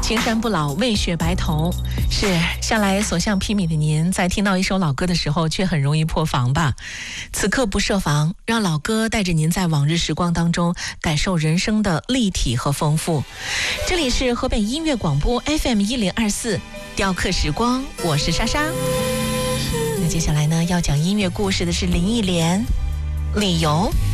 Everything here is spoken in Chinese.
青山不老，为雪白头。是向来所向披靡的您，在听到一首老歌的时候，却很容易破防吧？此刻不设防，让老歌带着您在往日时光当中感受人生的立体和丰富。这里是河北音乐广播 FM1024，雕刻时光，我是莎莎。那接下来呢，要讲音乐故事的是林忆莲，理由。